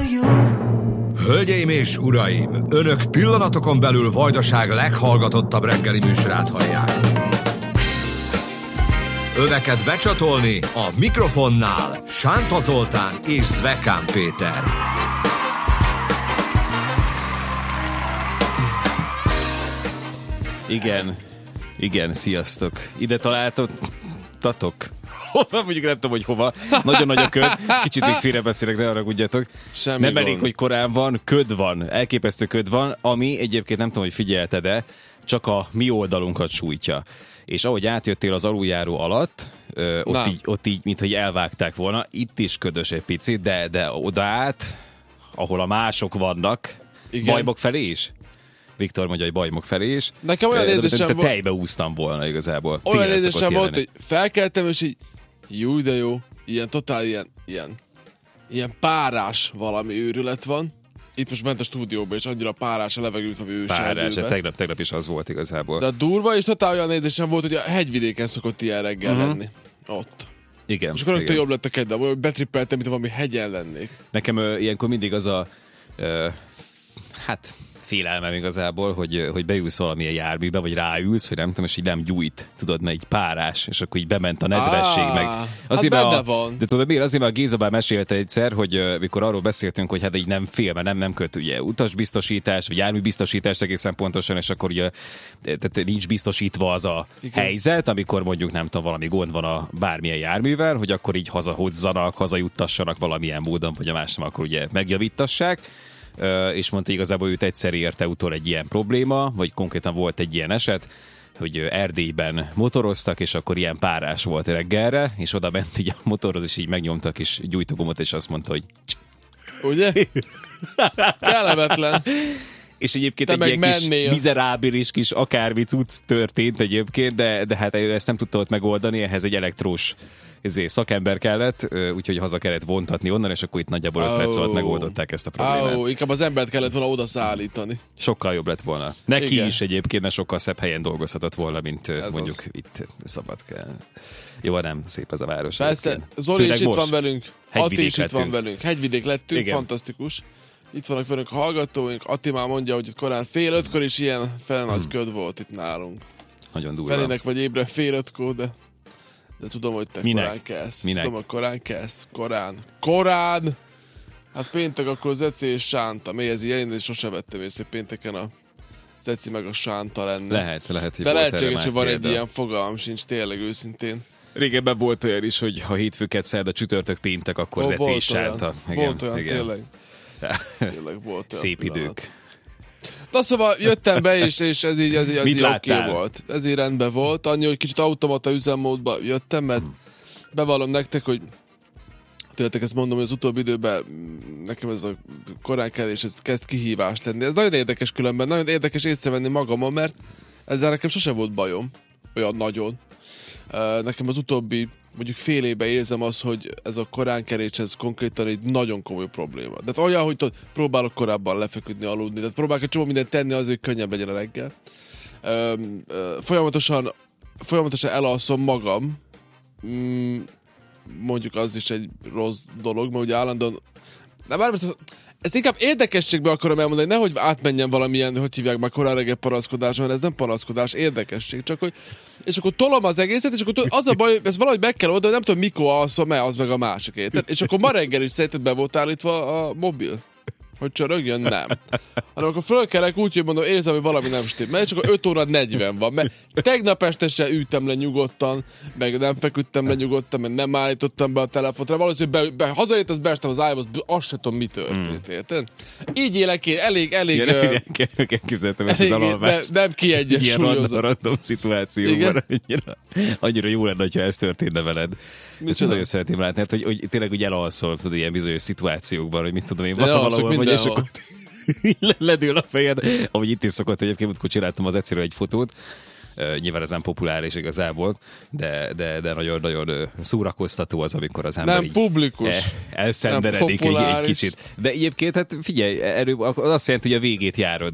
Hölgyeim és uraim, önök pillanatokon belül Vajdaság leghallgatottabb reggeli műsorát hallják. Öveket becsatolni a mikrofonnál Sánta Zoltán és Zvekán Péter. Igen, sziasztok. Ide találtatok? Hova? Mondjuk nem tudom, hogy hova. Nagyon nagy a köd. Kicsit még félrebeszélek, ne haragudjatok. Nem elég, hogy korán van, köd van. Elképesztő köd van, ami egyébként nem tudom, hogy figyelted-e, csak a mi oldalunkat sújtja. És ahogy átjöttél az aluljáró alatt, ott így, mintha elvágták volna, itt is ködös egy picit, de oda át, ahol a mások vannak, igen. Bajmok felé is? Viktor mondja, hogy Bajmok felé is. Nekem olyan érzésem volt... Tejbe úsztam volna igazából. Olyan érzésem volt, hogy felkeltem, és így jó, de jó, ilyen totál ilyen párás valami őrület van. Itt most ment a stúdióba, és annyira párás a levegőt, ami ős erdőben. Tegnap is az volt igazából. De durva, és totál olyan érzésem volt, hogy a hegyvidéken szokott ilyen reggel lenni. Ott. Igen. És akkor rögtön jobb lett a kedvem, hogy betrippeltem, mint valami hegyen lennék. Nekem ilyenkor mindig az a... félelmem igazából, hogy beülsz valamilyen járműbe, vagy ráülsz, vagy nem tudom, és így nem gyújt, tudod, mert így párás, és akkor így bement a nedvesség, meg... Azért benne van. De tudod miért? Azért, mert a Géza bár mesélte egyszer, hogy mikor arról beszéltünk, hogy hát így nem fél, mert nem köt ugye utasbiztosítás, vagy járműbiztosítás egészen pontosan, és akkor ugye tehát nincs biztosítva az a helyzet, amikor mondjuk nem tudom, valami gond van a bármilyen járművel, hogy akkor így hazahozzanak, hazajuttassanak valamilyen módon, vagy a más nem, akkor ugye megjavítassák. És mondta, igazából őt egyszer érte utol egy ilyen probléma, vagy konkrétan volt egy ilyen eset, hogy Erdélyben motoroztak, és akkor ilyen párás volt reggelre, és oda ment így a motorhoz, és így megnyomtak, és gyújtogomot, és azt mondta, hogy... Ugye? Kellemetlen. És egyébként egy ilyen kis mizerábilis kis akármi cucc történt egyébként, de hát ezt nem tudta ott megoldani, ehhez egy elektrós szakember kellett, úgyhogy haza kellett vontatni onnan, és akkor itt nagyjából 5 perc alatt megoldották ezt a problémát. Inkább az embert kellett volna oda szállítani. Sokkal jobb lett volna. Neki igen. is egyébként, mert sokkal szebb helyen dolgozhatott volna, mint ez mondjuk az. Itt Szabadkán. Jó, nem szép ez a város. Persze, Zoli is itt van velünk, Ati is itt van velünk. Hegyvidék lettünk, igen. Fantasztikus. Itt vannak velünk a hallgatóink. Ati már mondja, hogy itt korán 4:30 is ilyen nagy köd volt itt nálunk. Nagyon durva. Felének vagy ébre 4:05, de tudom, hogy te minek? Korán kelsz. Minek? Tudom, hogy korán kelsz. Korán! Hát péntek akkor Zeci és Sánta. Mélyezi, én sose vettem észre, hogy pénteken a Zeci meg a Sánta lenne. Lehet, hogy de lehetséges, hogy van egy ilyen fogalm, sincs tényleg őszintén. Régebben volt olyan is, hogy ha hétfőket szerda, csütörtök, péntek, akkor Zeci és Sánta. Volt olyan, tényleg. Tényleg volt olyan szép pillanat. idők. Na szóval jöttem be, és ez így oké volt. Ez így rendben volt. Annyi, hogy kicsit automata üzemmódba jöttem, mert bevallom nektek, hogy tőletek ezt mondom, hogy az utóbbi időben nekem ez a koránkelés, ez kezd kihívást lenni. Ez nagyon érdekes különben, nagyon érdekes észrevenni magamon, mert ezzel nekem sose volt bajom. Olyan nagyon. Nekem az utóbbi mondjuk fél évben érzem azt, hogy ez a koránkelés, ez konkrétan egy nagyon komoly probléma. De olyan, hogy próbálok korábban lefeküdni, aludni, tehát próbálok egy csomó mindent tenni azért, hogy könnyebb legyen a reggel. Folyamatosan elalszom magam, mondjuk az is egy rossz dolog, mert ugye állandóan... Ezt inkább érdekességbe akarom elmondani, nehogy átmenjen valamilyen, hogy hívják már korán reggel panaszkodás, mert ez nem panaszkodás, érdekesség, csak hogy... És akkor tolom az egészet, és akkor az a baj, ez valahogy meg kell oldani, nem tudom mikor alszom el, az meg a másik érted? És akkor ma reggel is szerinted be volt állítva a mobil. Hogy csörögjön? Nem. Hanem akkor fölkelek úgy, hogy mondom, érzem, hogy valami nem stimmel, és akkor 5 óra 40 van, mert tegnap este se ültem le nyugodtan, meg nem feküdtem le nyugodtan, meg nem állítottam be a telefonra, valószínűleg hazajött, az beestem az ágyba, azt se tudom, mi történt, érted? Így élek én, elég elképzeltem ezt az alapvást. Nem kiegyensúlyozom. Ilyen random szituációban, annyira jó lenne, ha ez történne veled. Ezt nagyon szeretném látni, hát, hogy tényleg úgy elalszol, tudod, ilyen bizonyos szituációkban, hogy mit tudom én, valahol vagy, és akkor ledől a fejed, ahogy itt is szokott egyébként, amikor csináltam az egyszerű egy fotót, nyilván ez nem populáris igazából, de nagyon-nagyon szórakoztató az, amikor az ember nem publikus, elszenderedik egy kicsit. De egyébként, hát figyelj, erről azt jelenti, hogy a végét járod.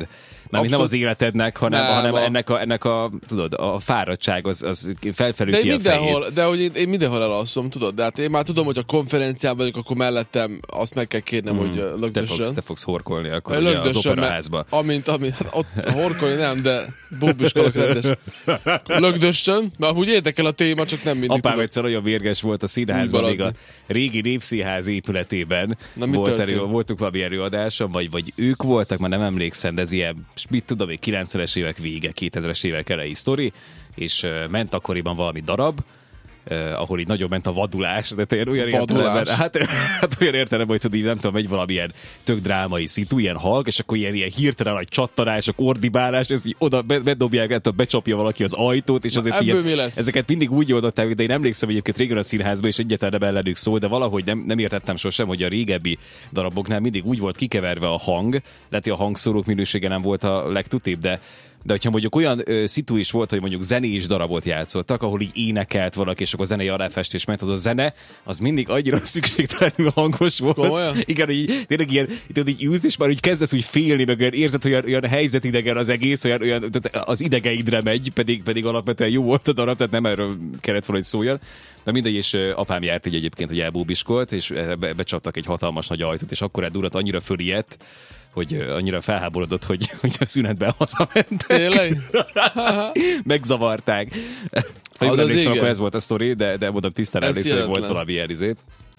Mármint nem az életednek, hanem ennek a tudod, a fáradtság, az felfelül ki a fejét. De hogy én mindenhol elalszom, tudod, de hát én már tudom, hogy a konferenciában vagyok, akkor mellettem azt meg kell kérnem, hogy lögdössön. Te fogsz horkolni akkor ugye az operaházba. Hát ott horkolni nem, de bubiskolok rendes. Lögdössön, mert úgy érdekel a téma, csak nem mindig. Apám egyszer olyan vérges volt a színházban, még a régi Népszínház épületében. Voltunk valami előadáson, vagy ők voltak, már nem emlékszem, de ez ilyen, mit tudom, 90-es évek vége, 2000-es évek elejé sztori, és ment akkoriban valami darab, ahol így nagyon ment a vadulás, de tényleg olyan értelemben, hát olyan értelemben, hogy tudod, nem tudom, egy valamilyen tök drámai szitu, ilyen halk, és akkor ilyen hirtelen nagy csattanások, ordibálás, ez így oda bedobják, becsapja valaki az ajtót, és azért ilyen, ezeket mindig úgy oldották, de én emlékszem egyébként régen a színházban, és egyáltalán nem ellenük szól, de valahogy nem értettem sosem, hogy a régebbi daraboknál mindig úgy volt kikeverve a hang, lehet, hogy a hangszórók minősége nem volt a legtutibb, de hogyha mondjuk olyan szitu is volt, hogy mondjuk zenés darabot játszottak, ahol így énekelt valaki, és akkor zenei aláfestés ment, az a zene, az mindig annyira szükségtelenül hangos volt. Komolyan? Igen, hogy tényleg ilyen, így ülsz, és már úgy kezdesz úgy félni, meg olyan érzed, hogy olyan helyzetidegen az egész, olyan az idegeidre megy, pedig alapvetően jó volt a darab, tehát nem erről kellett volna, hogy szóljon. De mindegy, és apám járt így egyébként, hogy elbúbiskolt, és becsaptak egy hatalmas nagy ajtót, és akkor Durat annyira fölijedt, hogy annyira felháborodott, hogy a szünetben hazamentek. Tényleg? Megzavarták. Ha jól emlékszem, akkor ez volt a sztori, de mondom tisztán emlékszem, hogy volt valami elizé.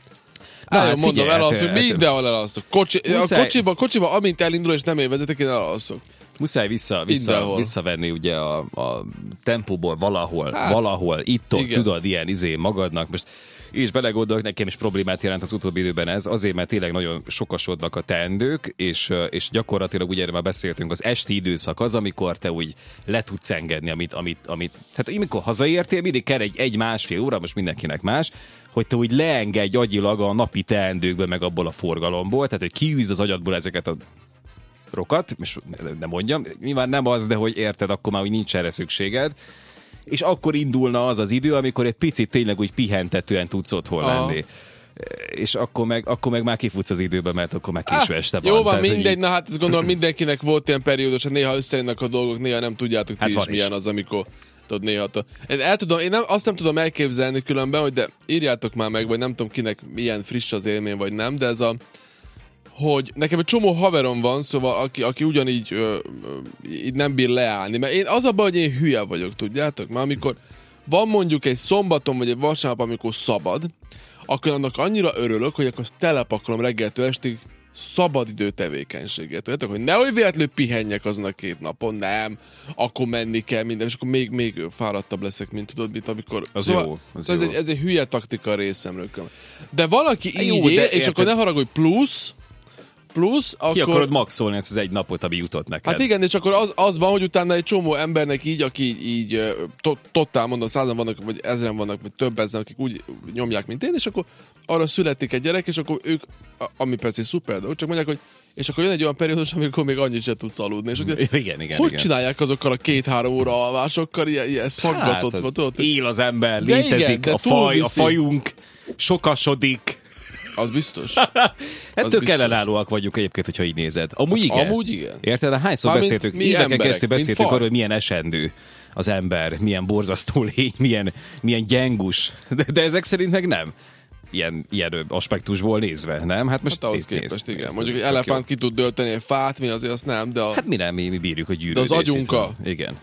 Hát mondom, elalszok, mindenhol elalszok. A kocsiba, amint elindul, és nem én vezetek, én elalszok. Muszáj visszavenni ugye a tempóból valahol, itt-ott, tudod, ilyen magadnak. Most és belegondolok, nekem is problémát jelent az utóbbi időben ez, azért, mert tényleg nagyon sokasodnak a teendők, és gyakorlatilag ugye erről már beszéltünk, az esti időszak az, amikor te úgy le tudsz engedni, amit tehát amikor hazaértél, mindig kell egy másfél óra, most mindenkinek más, hogy te úgy leengedj agyilag a napi teendőkbe, meg abból a forgalomból, tehát hogy kiűzd az agyadból ezeket a rokat, és nem mondjam, nyilván nem az, de hogy érted, akkor már úgy nincs erre szükséged, és akkor indulna az idő, amikor egy picit tényleg úgy pihentetően tudsz otthon lenni. És akkor meg már kifutsz az időbe, mert akkor már késő este van. Jó van, mindegy, na hát gondolom mindenkinek volt ilyen periódus, hogy néha összejönnek a dolgok, néha nem tudjátok ti is milyen az, amikor tudod néha. Én azt nem tudom elképzelni különben, hogy de írjátok már meg, vagy nem tudom kinek milyen friss az élmény, vagy nem, de ez hogy nekem egy csomó haverom van, szóval aki ugyanígy így nem bír leállni. Mert én az a baj, hogy én hülye vagyok, tudjátok? Mert amikor van mondjuk egy szombaton, vagy egy vasárnap, amikor szabad, akkor annak annyira örülök, hogy akkor azt telepakolom reggeltől estig szabadidő tevékenységet. Tudjátok, hogy nehogy véletlenül pihenjek azon a 2 napon, nem, akkor menni kell minden, és akkor még fáradtabb leszek, mint tudod, mint amikor... Az szóval, jó. Szóval ez egy hülye taktika a részemről. De valaki így él, és akkor ne haragudj, plusz, akkor... Ki akarod maxolni ezt az egy napot, ami jutott neked? Hát igen, és akkor az van, hogy utána egy csomó embernek így, aki így totál mondom, 100-an vannak, vagy 1000-en vannak, vagy több ezen, akik úgy nyomják, mint én, és akkor arra születik egy gyerek, és akkor ők, ami persze szuper dolog, csak mondják, hogy és akkor jön egy olyan periódus, amikor még annyit sem tudsz aludni. És akkor, igen. Csinálják azokkal a 2-3 óra alvásokkal, ilyen szaggatott? Hát, él az ember, létezik, a fajunk sokasodik. Az biztos. Ettől ellenállóak vagyunk egyébként, hogyha így nézed. Amúgy igen. Érted? Hányszor beszéltünk? Éveken keresztül beszéltünk arról, hogy milyen esendő az ember, milyen borzasztó lény, milyen gyengus. De ezek szerint meg nem. Ilyen aspektusból nézve, nem? Hát most ahhoz képest, igen. Mondjuk egy elefánt ki tud dölteni egy fát, mi azért azt nem, de hát mi nem, mi bírjuk a gyűrődést. De az agyunka. Igen.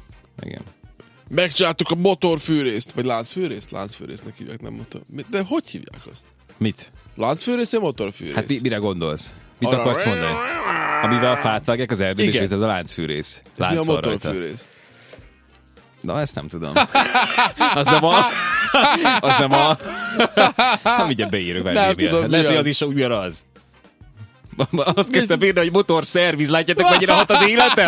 Megcsináltuk a motorfűrészt, vagy láncfűrésznek hívják, nem motor. De hogy hívják azt? Mit? Láncfűrész vagy motorfűrész? Hát mire gondolsz? Mit akarsz mondani? Amivel a fát vágják az erdőn, és ez a láncfűrész. Lánc van rajta. Na, ezt nem tudom. Az nem a... Nem ugye beírok. Nem tudom, lehet, hogy az is ugyanaz. Azt kezdtem írni, hogy motorszerviz, látjátok, mennyire hat az életem?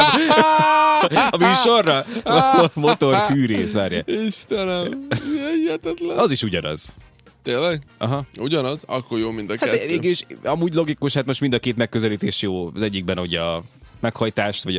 A műsorra? Motorfűrész, várja. Istenem, hihetetlen. Az is ugyanaz. Tényleg? Aha. Ugyanaz? akkor jó mind a kettő. Hát végülis, amúgy logikus, hát most mind a két megközelítés jó. Az egyikben ugye a meghajtást, vagy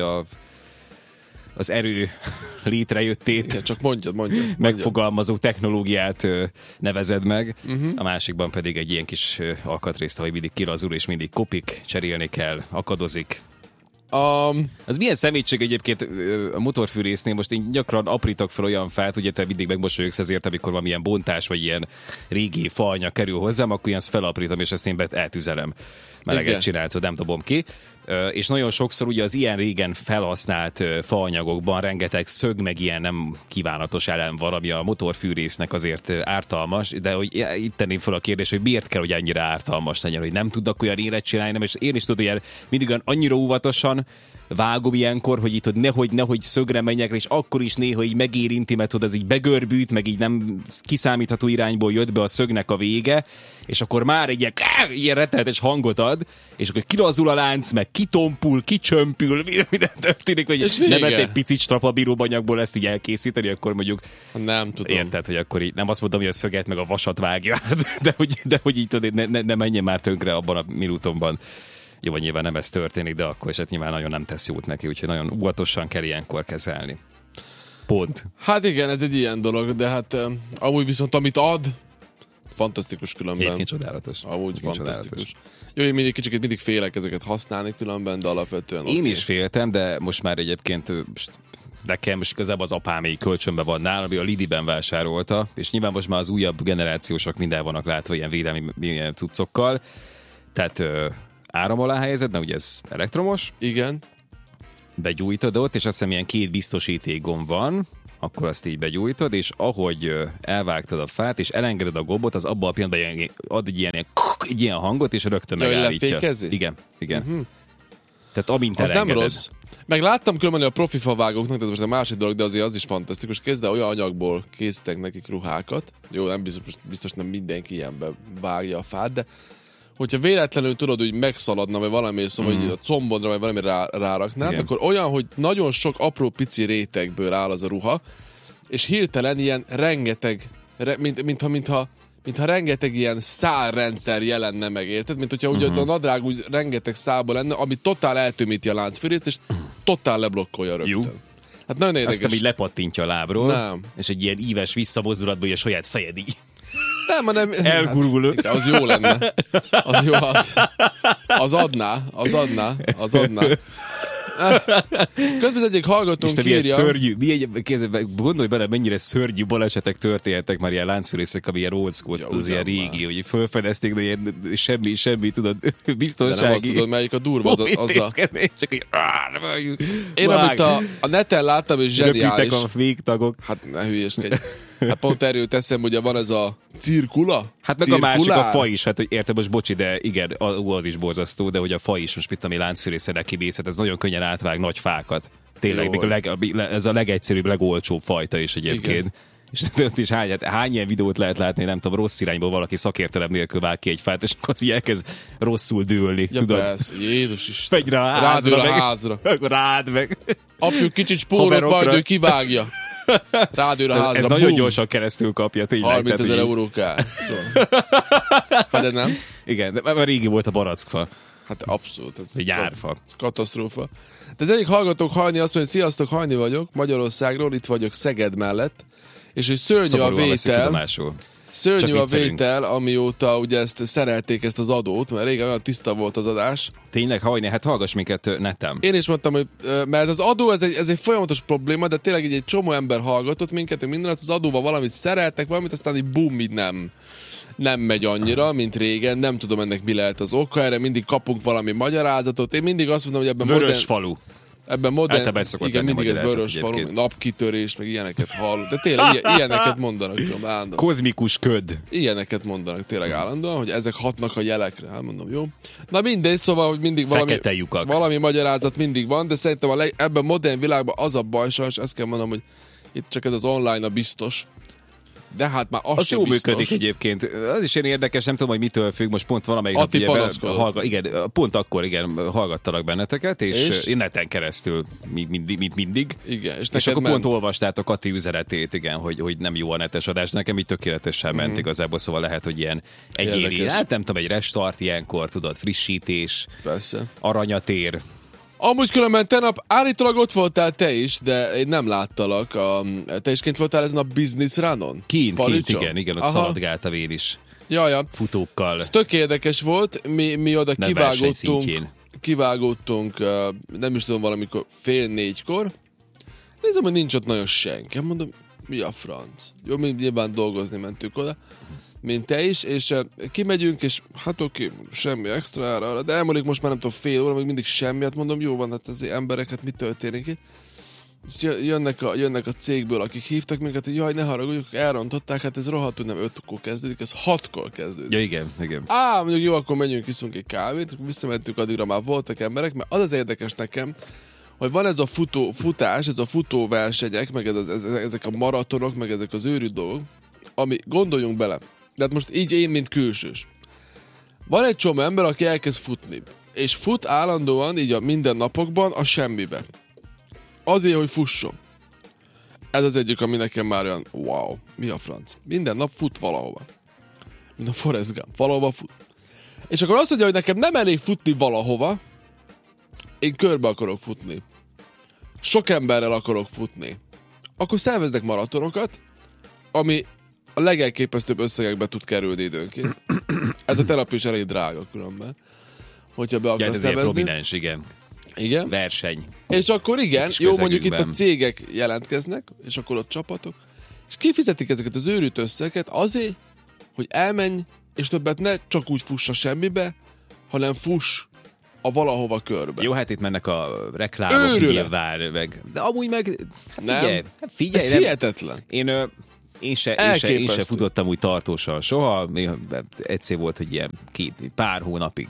az erő létrejöttét. Igen, csak mondjad. Megfogalmazó technológiát nevezed meg. A másikban pedig egy ilyen kis alkatrészt, hogy mindig kilazul, és mindig kopik, cserélni kell, akadozik. Az milyen szemétség egyébként a motorfűrésznél, most én gyakran aprítok fel olyan fát, ugye te mindig megmosolyogsz ezért, amikor valamilyen bontás, vagy ilyen régi faanyag kerül hozzám, akkor ilyen felaprítom, és ezt én eltüzelem. Meleget csináltad, nem dobom ki. És nagyon sokszor ugye az ilyen régen felhasznált faanyagokban rengeteg szög, meg ilyen nem kívánatos elem van, ami a motorfűrésznek azért ártalmas, de hogy itt tenném fel a kérdést, hogy miért kell, hogy annyira ártalmas legyen, hogy nem tudnak olyan élet csinálni, nem, és én is tudom, hogy mindig olyan annyira óvatosan vágom ilyenkor, hogy itt hogy nehogy szögre menjek, és akkor is néha így megérinti, mert tudod, ez így begörbült, meg így nem kiszámítható irányból jött be a szögnek a vége, és akkor már egy ilyen rettenetes hangot ad, és akkor kilazul a lánc, meg kitompul, kicsömpül, minden történik, hogy nem lehet egy picit strapabíróbanyagból ezt így elkészíteni, akkor mondjuk nem tudom. Érted, hogy akkor így nem azt mondom, hogy a szöget meg a vasat vágja, de hogy így tudod, ne menjen már tönkre abban a minutomban. Jó, vagy nyilván nem ez történik, de akkor is hát nyilván nagyon nem tesz jót neki, úgyhogy nagyon óvatosan kell ilyenkor kezelni. Pont. Hát igen, ez egy ilyen dolog, de hát amúgy viszont amit ad, fantasztikus különben. Egyébként csodálatos. Amúgy fantasztikus. Jó, én mindig félek ezeket használni különben, de alapvetően én is féltem, de most már egyébként nekem most igazából az apáméi kölcsönben van nálam, ami a Lidiben vásárolta, és nyilván most már az újabb generációsok minden vannak látva ilyen védelmi ilyen cuccokkal. Tehát áram alá helyezed, mert ugye ez elektromos. Igen. Begyújtod ott, és azt hiszem ilyen 2 biztosíték gomb van, akkor azt így begyújtod, és ahogy elvágtad a fát, és elengeded a gombot, az abban a pillanatban ad egy ilyen hangot, és rögtön megállítja. Lefékezi? Igen. Tehát amint az elengeded. Nem rossz. Meg láttam különben a profi favágóknak, de ez most a másik dolog, de azért az is fantasztikus. De olyan anyagból készítek nekik ruhákat. Jó, nem biztos nem mindenki ilyenbe vágja a fát, de hogyha véletlenül tudod, hogy megszaladna, vagy valami, szóval hogy a combodra, vagy valami ráraknád, igen, akkor olyan, hogy nagyon sok apró pici rétegből áll az a ruha, és hirtelen ilyen rengeteg, mintha rengeteg ilyen szálrendszer jelenne meg, érted? Mint hogyha ugye a nadrág úgy rengeteg szálból lenne, ami totál eltömíti a láncfűrészt, és totál leblokkolja rögtön. Jó. Hát nagyon érdekes. Aztán így lepattintja a lábról, nem, és egy ilyen íves visszamozdulatban, hogy a saját fejed így nem. Elgurul. Hát, az jó lenne. Az jó, az adná. Közben egyik hallgatónk írja... Gondolj bele, mennyire szörnyű balesetek történtek már ilyen láncfűrészek, ami ilyen old school, az ilyen régi, hogy felfedezték, de ilyen semmi, tudod, biztonsági. De nem azt tudod, melyik a durva, az a... Csak így... Én amit a neten láttam, és zseniális... Röpítek a végtagok. Hát ne hülyeskedj. Hát pont erről teszem, ugye van ez a cirkula. Hát meg a másik a fa is, hát hogy érted, most bocsi, de igen, az is borzasztó, de hogy a fa is, most mit ami láncfűrészenek kivészet, ez nagyon könnyen átvág nagy fákat. Tényleg, ez a legegyszerűbb, legolcsóbb fajta is egyébként. Igen. És ott is hány ilyen videót lehet látni, nem tudom, rossz irányból valaki szakértelem nélkül vág ki egy fát, és akkor így elkezd rosszul dőlni. Ja, tudod? Persze, Jézus is. Fegy rá a házra. Akkor rád meg. Apjuk kicsit spórot, majd ő kivágja. Rádőr a házra. Ez nagyon gyorsan keresztül kapja, tényleg. 30 000 euró kell. Szóval. Hát de nem. Igen, de már régi volt a barackfa. Hát abszolút. Ez egy árfa. Katasztrófa. De az egyik hallgatók Hajni azt mondja, sziasztok, Hajni vagyok, Magyarországról, itt vagyok Szeged mellett, és hogy szörnyű a vétel. Szörnyű a vétel, amióta ugye ezt szerelték ezt az adót, mert régen olyan tiszta volt az adás. Tényleg, Hajni, hát hallgass minket netem. Én is mondtam, hogy mert az adó ez egy folyamatos probléma, de tényleg így egy csomó ember hallgatott minket, hogy minden az adóval valamit szereltek, valamit, aztán így bum, így nem megy annyira, mint régen, nem tudom ennek mi lehet az oka, erre mindig kapunk valami magyarázatot. Én mindig azt mondom, hogy ebben Vörös falu. Ebben modern, igen, mindig egy vörös falu, napkitörés, meg ilyeneket hall. De tényleg ilyeneket mondanak állandóan. Kozmikus köd. Ilyeneket mondanak tényleg állandóan, hogy ezek hatnak a jelekre. Hát mondom, jó. Na mindegy, szóval, hogy mindig valami magyarázat mindig van, de szerintem ebben modern világban az a baj, sajnos ezt kell mondanom, hogy itt csak ez az online a biztos. De hát már az jó működik egyébként. Az is ilyen érdekes, nem tudom, hogy mitől függ, most pont valamelyik nap igen, pont akkor hallgattalak benneteket, és én neten keresztül, mint mindig. Igen, és akkor pont olvastátok Ati üzenetét, igen, hogy nem jó a netes adás, nekem így tökéletesen ment igazából, szóval lehet, hogy ilyen egyéni, hát nem tudom, egy restart ilyenkor, tudod, frissítés, persze. Aranyatér. Amúgy különben tegnap állítólag ott voltál te is, de én nem láttalak. Te is kint voltál ezen a Business Run-on? Kint, igen, ott szaladgáltam én is. Jaja. Futókkal. Ez tök érdekes volt, mi oda kivágódtunk, nem is tudom, valamikor 3:30. Nézem, hogy nincs ott nagyon senki. Mondom, mi a franc? Jó, mi nyilván dolgozni mentünk oda, mint te is, és kimegyünk, és hát oké, semmi extra, de elmúlik most már nem tudom, fél óra, még mindig semmi, hát mondom, jó van, hát az emberek, hát mi történik itt? És jönnek a cégből, akik hívtak minket, hogy jaj, ne haragudjuk, elrontották, hát ez rohadtul nem 5-kor kezdődik, ez 6-kor kezdődik. Ja, igen. Mondjuk jó, akkor menjünk, iszunk egy kávét, visszamentünk, addigra már voltak emberek, mert az érdekes nekem, hogy van ez a futás, ez a futóversenyek, meg ezek a maratonok, meg ezek az őrű dolgok, ami, gondoljunk bele, de hát most így én, mint külsős. Van egy csomó ember, aki elkezd futni, és fut állandóan, így a mindennapokban a semmibe. Azért, hogy fusson. Ez az egyik, ami nekem már olyan, wow, mi a franc. Minden nap fut valahova. Mint a Forrest Gump, valahova fut. És akkor azt mondja, hogy nekem nem elég futni valahova, én körbe akarok futni. Sok emberrel akarok futni. Akkor szerveznek maratonokat, ami a legelképesztőbb összegekbe tud kerülni időnként. Ez a terapia is elég drága különben. Hogyha be akarsz szervezni. Prominens, igen. Igen. Verseny. És akkor igen, jó, mondjuk itt a cégek jelentkeznek, és akkor ott csapatok, és kifizetik ezeket az őrült összeget azért, hogy elmenj, és többet ne csak úgy fuss a semmibe, hanem fuss a valahova körbe. Jó, hát itt mennek a reklámok, nyilván, meg. De amúgy meg, figyelj. Ez hihetetlen. Én se futottam úgy tartósan soha, egyszer volt, hogy ilyen pár hónapig,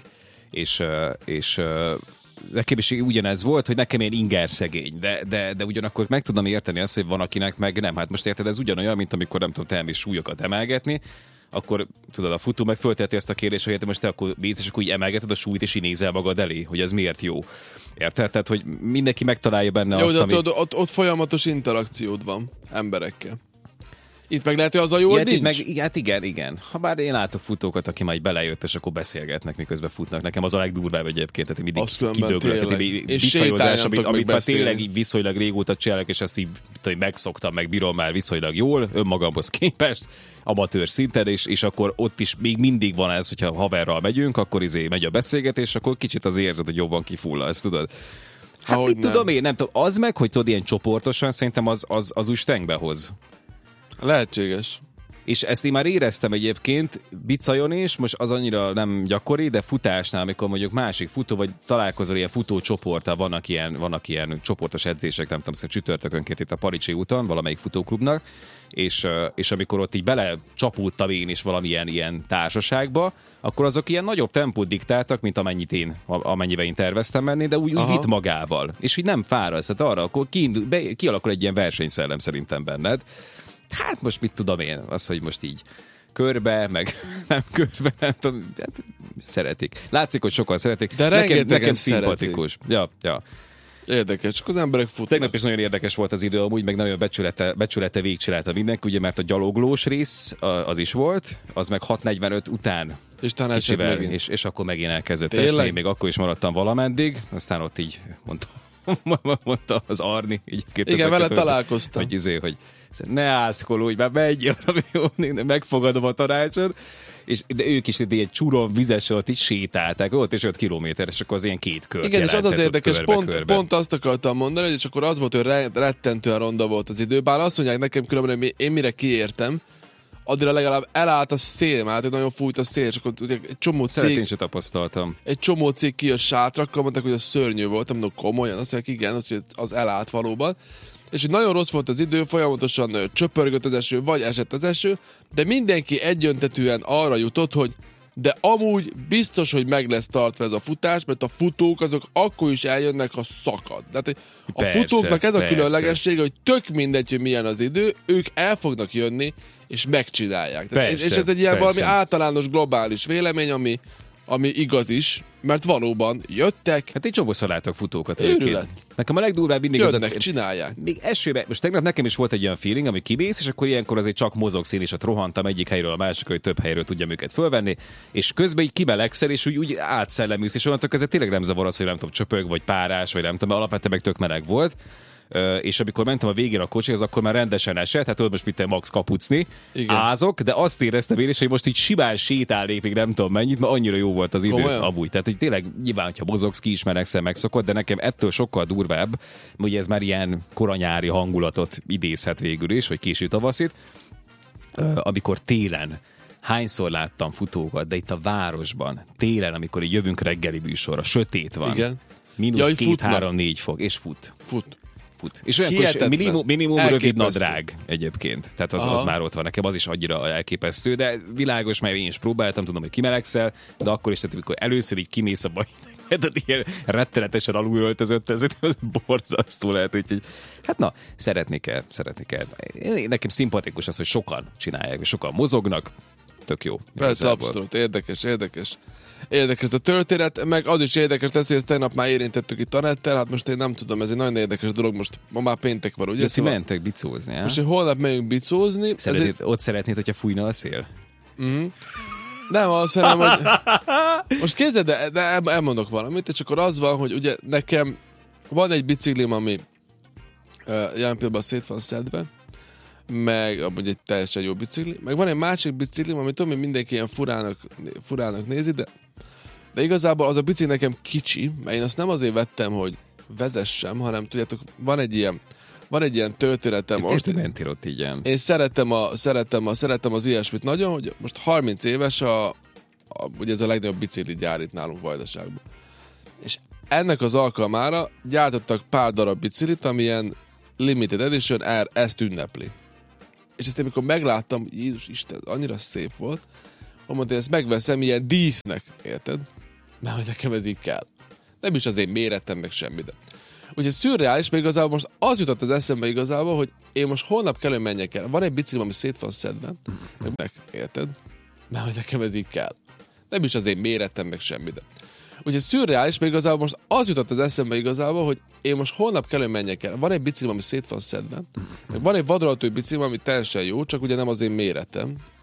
és nekem is ugyanez volt, hogy nekem ilyen ingerszegény, de ugyanakkor meg tudom érteni azt, hogy van akinek meg nem. Hát most érted, ez ugyanolyan, mint amikor nem tudom, te elmész súlyokat emelgetni, akkor tudod, a futó meg fölteheti ezt a kérdést, hogy most te akkor mész, és akkor úgy emelgeted a súlyt, és így nézel magad elé, hogy ez miért jó. Érted? Tehát, hogy mindenki megtalálja benne azt, ami... Ott folyamatos interakciód van emberekkel. Itt meg lehet, hogy az a jó, hogy nincs. Hát igen. Habár én látok futókat, aki majd belejött, és akkor beszélgetnek, miközben futnak. Nekem az a legdurvább egyébként, tehát mindig kidöglök. Visszajozás, amit már tényleg viszonylag régóta csinálok, és azt így megszoktam, meg bírom már viszonylag jól, önmagamhoz képest, amatőr szinten, és akkor ott is még mindig van ez, hogyha haverral megyünk, akkor megy a beszélgetés, akkor kicsit az érzed, hogy jobban kifull, ezt tudod. Hát mit tudom én, nem tudom, az meg, hogy tudod, ilyen csoportosan, szerintem az úgy stengbe hoz. Lehetséges. És ezt én már éreztem egyébként bicajon is, most az annyira nem gyakori, de futásnál, amikor mondjuk másik futó, vagy találkozol ilyen futócsoporttal, vannak ilyen csoportos edzések, nem tudom, csütörtökönként itt a Paricsi úton, valamelyik futóklubnak, és amikor ott így belecsapódtam én is valamilyen ilyen társaságba, akkor azok ilyen nagyobb tempót diktáltak, mint amennyiben én terveztem menni, de úgy vitt magával. És így nem fáradsz, tehát arra akkor kialakul egy ilyen versenyszellem szerintem benned. Hát most mit tudom én, az, hogy most így körbe, meg nem körbe, nem tudom, hát szeretik. Látszik, hogy sokan szeretik. De nekem szimpatikus. Ja. Érdekes, csak az emberek futnak. Tegnap is nagyon érdekes volt az idő, amúgy meg nagyon becsülete végigcsinálta mindenki, ugye, mert a gyaloglós rész az is volt, az meg 6:45 után. És talán és akkor megint elkezdett esni, én még akkor is maradtam valameddig, aztán ott így mondta az Arni. Igen, vele találkoztam. Hogy ne ászkolódj, már menj, megfogadom a tanácsot. De ők is egy csuron vizes alatt így sétálták, ott és 5 kilométer, és akkor az ilyen 2 kört. Igen, és az az érdekes, pont azt akartam mondani, hogy csak akkor az volt, hogy rettentően ronda volt az idő. Bár azt mondják nekem különben, hogy én mire kiértem, addigra legalább elállt a szél, mert hát nagyon fújt a szél, és akkor egy csomó cég... Én sem tapasztaltam. Egy csomó cég kijött sátrakkal, mondták, hogy az szörnyű volt, nem komolyan, azt mondják, igen, az elállt valóban. És hogy nagyon rossz volt az idő, folyamatosan csöpörgött az eső, vagy esett az eső, de mindenki egyöntetűen arra jutott, hogy de amúgy biztos, hogy meg lesz tartva ez a futás, mert a futók azok akkor is eljönnek, ha szakad. Tehát a futóknak ez a különlegessége, hogy tök mindegy, hogy milyen az idő, ők el fognak jönni, és megcsinálják. Tehát, és ez egy ilyen valami általános globális vélemény, ami igaz is, mert valóban jöttek. Hát én csomószor látok futókat egyébként. Nekem a legdurvább mindig jönnek, csinálják. Még esőben, most tegnap nekem is volt egy olyan feeling, ami kimész, és akkor ilyenkor azért csak mozogsz, én is ott rohantam egyik helyről a másikra, hogy több helyről tudjam őket fölvenni, és közben így kimelegszed, és úgy átszellemülsz, és onnantól kezdve tényleg nem zavar az, hogy nem tudom, csöpög, vagy párás, vagy nem tudom, alapvetően meg tök meleg volt. és amikor mentem a végén a kocsihoz, akkor már rendesen esett, tehát tudod most mit max kapucni, Igen. ázok, de azt éreztem én is, hogy most így simán sétálnék, még nem tudom mennyit, mert annyira jó volt az idő amúgy. Tehát, hogy tényleg nyilván, hogyha mozogsz, kiismerekszel, megszokod, de nekem ettől sokkal durvább, hogy ez már ilyen koranyári hangulatot idézhet végül is, vagy késő tavaszit, amikor télen hányszor láttam futókat, de itt a városban, télen, amikor így jövünk reggeli műsorra, sötét van. Igen. Mínusz 2-3-4 fok, és fut. És olyan minimum rövid nadrág egyébként. Tehát az már ott van. Nekem az is annyira elképesztő, de világos, mert én is próbáltam, tudom, hogy kimelegszel, de akkor is, tehát amikor először így kimész a tehát ilyen rettenetesen alulöltözött, ez borzasztó lehet, úgyhogy hát na, szeretni kell. Nekem szimpatikus az, hogy sokan csinálják, és sokan mozognak, tök jó. Persze, abszolút, érdekes. Érdekes a történet, meg az is érdekes lesz, hogy ezt tegnap már érintettük itt Anettel, hát most én nem tudom, ez egy nagyon érdekes dolog, most ma már péntek van, ugye? Szóval mentek bicózni, most hogy holnap megyünk bicózni. Ott szeretnéd, hogyha fújna a szél? Nem, azt hiszem, hogy... Most képzeld, de elmondok valamit, és akkor az van, hogy ugye nekem van egy biciklim, ami jelen pillanatban szét van szedve, meg amúgy egy teljesen jó bicikli, meg van egy másik biciklim, ami tudom, hogy mindenki ilyen furának nézi, de igazából az a bicikli nekem kicsi, mert én azt nem azért vettem, hogy vezessem, hanem tudjátok, van egy ilyen történetem most. Ott így. Én szeretem az ilyesmit nagyon, hogy most 30 éves ugye ez a legnagyobb bicikli gyár itt nálunk Vajdaságban. És ennek az alkalmára gyártottak pár darab biciklit, ami ilyen limited edition, ezt ünnepli. És ezt amikor megláttam, Jézus Isten, annyira szép volt, hogy mondta, hogy ezt megveszem ilyen dísznek, érted? Mert hogy nekem ez így kell. Nem is az én méretem, meg semmi, de. Úgyhogy szürreális, mert igazából most az jutott az eszembe igazából, hogy én most holnap kell, hogy menjek el. Van egy biciklim, ami szét van szedve, meg érted? Mert hogy nekem ez így kell. Nem is az én méretem, meg semmi, de. Úgyhogy szürreális, mert igazából most az jutott az eszembe igazából, hogy én most holnap kell, hogy menjek el. Van egy biciklim, ami szét van szedve, meg van egy vadonatúj biciklim, ami teljesen jó, csak ugye nem az én méretem,